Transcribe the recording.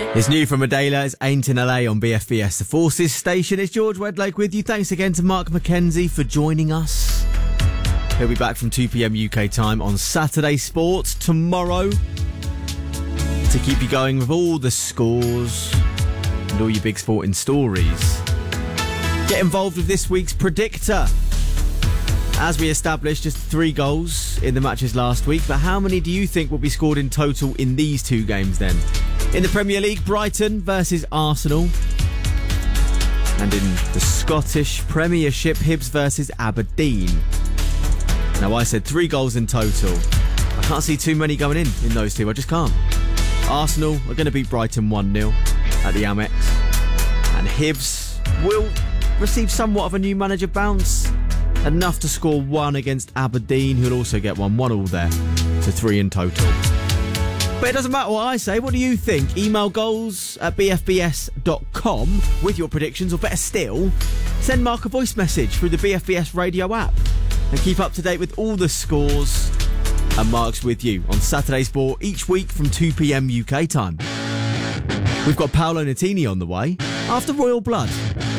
It's new from Adela. It's Ain't in LA on BFBS, the Forces station. It's George Wedlake with you. Thanks again to Mark McKenzie for joining us. He'll be back from 2 p.m. UK time on Saturday Sports tomorrow to keep you going with all the scores and all your big sporting stories. Get involved with this week's Predictor. As we established, just 3 goals in the matches last week, but how many do you think will be scored in total in these 2 games then? In the Premier League, Brighton versus Arsenal. And in the Scottish Premiership, Hibs versus Aberdeen. Now, I said 3 goals in total. I can't see too many going in those 2. I just can't. Arsenal are going to beat Brighton 1-0 at the Amex. And Hibs will receive somewhat of a new manager bounce. Enough to score 1 against Aberdeen, who'll also get 1-1 all there. So 3 in total. But it doesn't matter what I say. What do you think? Email goals@bfbs.com with your predictions, or better still, send Mark a voice message through the BFBS radio app. And keep up to date with all the scores. And Mark's with you on Saturday Sport each week from 2 p.m. UK time. We've got Paolo Nutini on the way after Royal Blood.